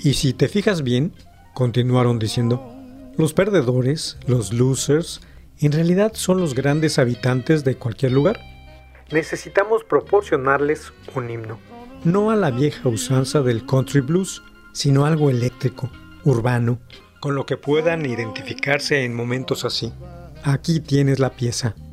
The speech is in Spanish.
Y si te fijas bien, continuaron diciendo, los perdedores, los losers, en realidad son los grandes habitantes de cualquier lugar. Necesitamos proporcionarles un himno, no a la vieja usanza del country blues, sino algo eléctrico, urbano, con lo que puedan identificarse en momentos así. Aquí tienes la pieza.